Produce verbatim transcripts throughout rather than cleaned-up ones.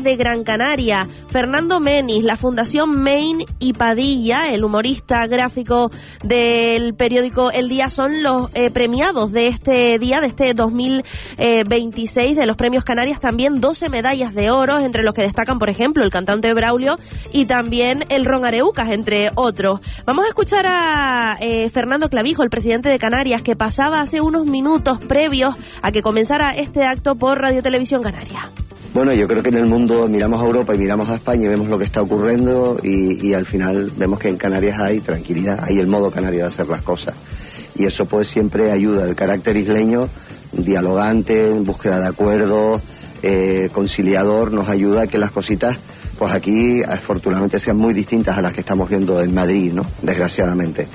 de Gran Canaria, Fernando Menis, la Fundación Main y Padilla, el humorista gráfico del periódico El Día, son los eh, premiados de este día, de este dos mil veintiséis de los Premios Canarias. También doce medallas de oro, entre los que destacan, por ejemplo, el cantante Braulio y también el Ron Areucas, entre otros. Vamos a escuchar a eh, Fernando Clavijo, el presidente de Canarias, que pasaba hace unos minutos previos a que comenzara este acto por Radio Televisión Canaria. Bueno, yo creo que en el mundo miramos a Europa y miramos a España y vemos lo que está ocurriendo y, y al final vemos que en Canarias hay tranquilidad, hay el modo canario de hacer las cosas. Y eso pues siempre ayuda. El carácter isleño, dialogante, en búsqueda de acuerdos, eh, conciliador, nos ayuda a que las cositas, pues aquí afortunadamente sean muy distintas a las que estamos viendo en Madrid, ¿no? Desgraciadamente.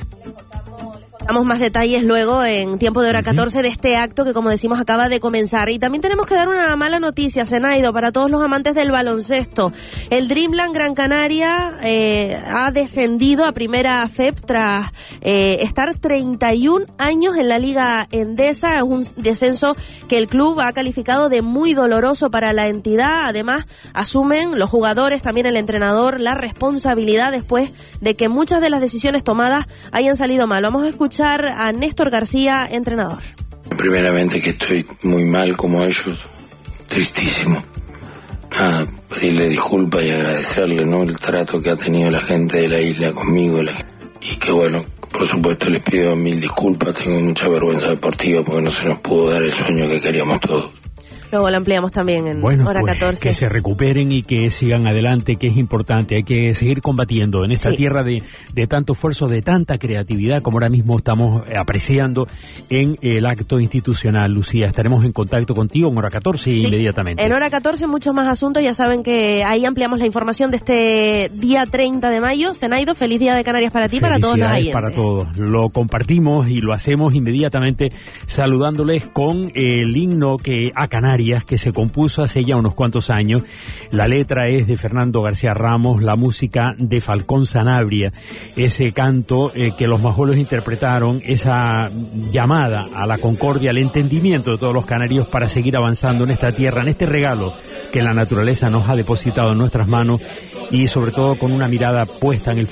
Damos más detalles luego en Tiempo de Hora catorce de este acto que, como decimos, acaba de comenzar. Y también tenemos que dar una mala noticia, Zenaido, para todos los amantes del baloncesto. El Dreamland Gran Canaria eh, ha descendido a Primera F E P tras eh, estar treinta y un años en la Liga Endesa. Es un descenso que el club ha calificado de muy doloroso para la entidad. Además, asumen los jugadores, también el entrenador, la responsabilidad después de que muchas de las decisiones tomadas hayan salido mal. Vamos a escuchar a Néstor García, entrenador. Primeramente que estoy muy mal como ellos, tristísimo. Nada, pedirle disculpas y agradecerle, ¿no?, el trato que ha tenido la gente de la isla conmigo, la... y que bueno, por supuesto les pido mil disculpas, tengo mucha vergüenza deportiva porque no se nos pudo dar el sueño que queríamos todos. Luego lo ampliamos también en bueno, Hora pues, catorce. Que se recuperen y que sigan adelante, que es importante. Hay que seguir combatiendo en esta sí. tierra de, de tanto esfuerzo, de tanta creatividad, como ahora mismo estamos apreciando en el acto institucional. Lucía, estaremos en contacto contigo en Hora catorce sí. inmediatamente. En Hora catorce muchos más asuntos. Ya saben que ahí ampliamos la información de este día treinta de mayo. Zenaido, feliz día de Canarias para ti, para todos los oyentes. Para todos. Lo compartimos y lo hacemos inmediatamente saludándoles con el himno que a Canarias que se compuso hace ya unos cuantos años. La letra es de Fernando García Ramos, la música de Falcón Sanabria. Ese canto eh, que los majuelos interpretaron, esa llamada a la concordia, al entendimiento de todos los canarios para seguir avanzando en esta tierra, en este regalo que la naturaleza nos ha depositado en nuestras manos y sobre todo con una mirada puesta en el